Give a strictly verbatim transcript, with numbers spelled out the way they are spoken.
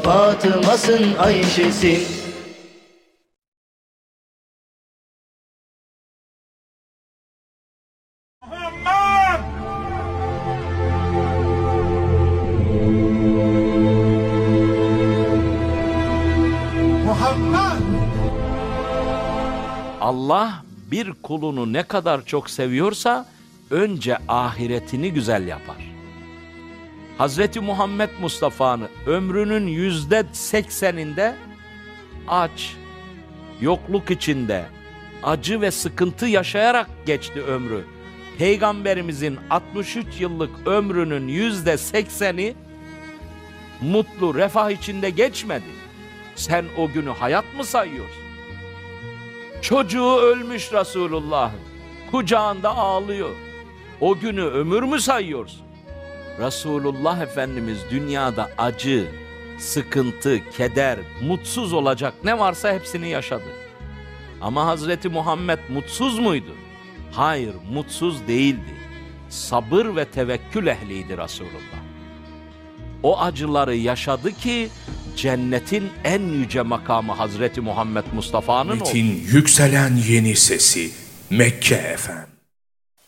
Fatıma'sın, Ayşe'sin. Allah bir kulunu ne kadar çok seviyorsa önce ahiretini güzel yapar. Hazreti Muhammed Mustafa'nın ömrünün yüzde sekseninde aç, yokluk içinde, acı ve sıkıntı yaşayarak geçti ömrü. Peygamberimizin altmış üç yıllık ömrünün yüzde sekseni mutlu, refah içinde geçmedi. Sen o günü hayat mı sayıyorsun? Çocuğu ölmüş Resulullah'ın, kucağında ağlıyor. O günü ömür mü sayıyorsun? Resulullah Efendimiz dünyada acı, sıkıntı, keder, mutsuz olacak ne varsa hepsini yaşadı. Ama Hazreti Muhammed mutsuz muydu? Hayır, mutsuz değildi. Sabır ve tevekkül ehliydi Resulullah. O acıları yaşadı ki cennetin en yüce makamı Hazreti Muhammed Mustafa'nın oldu. Metin yükselen yeni sesi Mekke Efem.